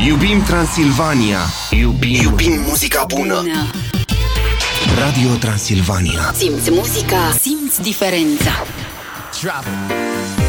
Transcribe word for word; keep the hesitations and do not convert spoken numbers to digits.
Iubim Transilvania. Iubim, Iubim muzica bună. bună. Radio Transilvania. Simți muzica, simți diferența. Drop.